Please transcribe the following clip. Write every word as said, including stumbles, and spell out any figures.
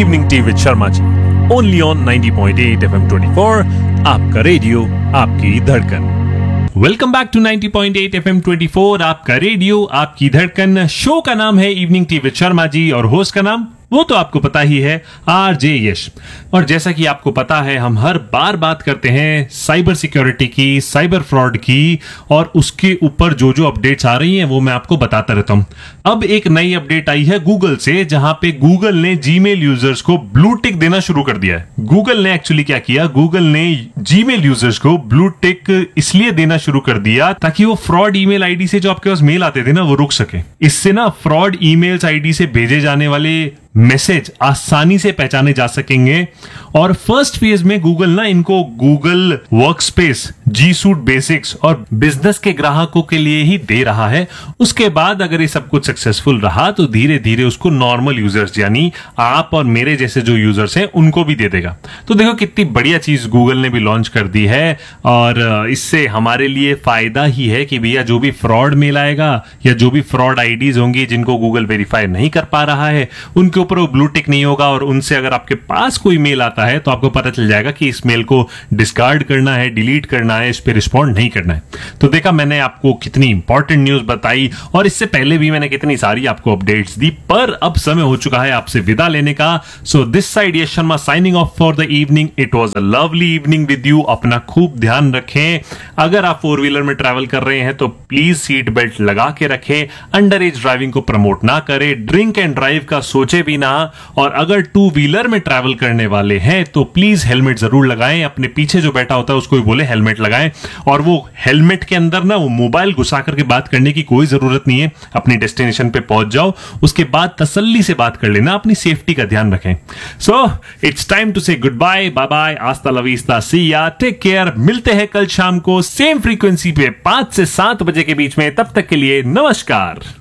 Evening tea with Sharma ji, only on ninety point eight F M twenty four, आपका radio आपकी धड़कन। Welcome back to ninety point eight F M twenty four, आपका radio आपकी धड़कन। Show का नाम है evening tea with Sharma ji और होस्ट का नाम वो तो आपको पता ही है, आरजे यश। और जैसा कि आपको पता है, हम हर बार बात करते हैं साइबर सिक्योरिटी की, साइबर फ्रॉड की, और उसके ऊपर जो जो अपडेट्स आ रही हैं वो मैं आपको बताता रहता हूं। अब एक नई अपडेट आई है गूगल से, जहां पे गूगल ने जीमेल यूजर्स को ब्लू टिक देना शुरू कर दिया है। गूगल ने एक्चुअली क्या किया, गूगल ने जीमेल यूजर्स को ब्लू टिक इसलिए देना शुरू कर दिया ताकि वो फ्रॉड ईमेल आईडी से जो आपके पास मेल आते थे ना, वो रुक सके। इससे ना फ्रॉड ईमेल्स आईडी से भेजे जाने वाले मैसेज आसानी से पहचाने जा सकेंगे। और फर्स्ट फेज में गूगल ना इनको गूगल वर्कस्पेस, जी सूट बेसिक्स और बिजनेस के ग्राहकों के लिए ही दे रहा है। उसके बाद अगर ये सब कुछ सक्सेसफुल रहा तो धीरे धीरे उसको नॉर्मल यूजर्स, यानी आप और मेरे जैसे जो यूजर्स हैं, उनको भी दे देगा। तो देखो कितनी बढ़िया चीज गूगल ने भी लॉन्च कर दी है। और इससे हमारे लिए फायदा ही है कि भैया जो भी फ्रॉड मेल आएगा या जो भी फ्रॉड आईडीज होंगी जिनको गूगल वेरीफाई नहीं कर पा रहा है, उनके ऊपर वो ब्लू टिक नहीं होगा। और उनसे अगर आपके पास कोई मेल आता है तो आपको पता चल जाएगा कि इस मेल को डिस्कार्ड करना है, डिलीट करना है, इस पे रिस्पॉन्ड नहीं करना है। तो देखा मैंने आपको कितनी इंपॉर्टेंट न्यूज बताई, और इससे पहले भी मैंने कितनी सारी आपको अपडेट्स दी। पर अब समय हो चुका है आपसे विदा लेने का। So this side Yash Sharma signing off for the evening. It was a lovely evening with you. अपना खूब ध्यान रखें। अगर आप फोर व्हीलर में ट्रैवल कर रहे हैं तो प्लीज सीट बेल्ट लगा के रखें। अंडर एज ड्राइविंग को प्रमोट ना करें। ड्रिंक एंड ड्राइव का सोचे भी ना। और अगर टू व्हीलर में ट्रैवल करने वाले हैं तो प्लीज हेलमेट जरूर लगाएं। अपने पीछे जो बैठा होता है उसको भी बोले हेलमेट लगाएं। और वो हेलमेट के अंदर ना वो मोबाइल घुसा करके बात करने की कोई जरूरत नहीं है। अपनी डेस्टिनेशन पे पहुंच जाओ, उसके बाद तसल्ली से बात कर लेना। अपनी सेफ्टी का ध्यान रखें। सो इट्स टाइम टू से गुड बाय, बाय बाय, आस्ता ला विस्ता, सी या, टेक केयर। मिलते हैं कल शाम को सेम फ्रीक्वेंसी पे पांच से सात बजे के बीच में। तब तक के लिए नमस्कार।